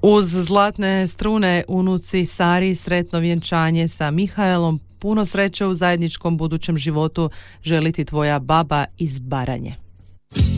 Uz zlatne strune unuci Sari sretno vjenčanje sa Mihaelom, puno sreće u zajedničkom budućem životu želi ti tvoja baba iz Baranje.